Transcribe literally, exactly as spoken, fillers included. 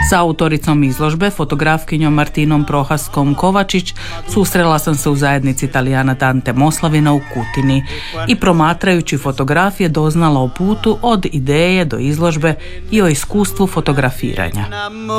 Sa autoricom izložbe, fotografkinjom Martinom Prohaskom Kovačić, susrela sam se u zajednici Talijana Dante Moslavina u Kutini i promatrajući fotografije doznala o putu od ideje do izložbe i o iskustvu fotografiranja.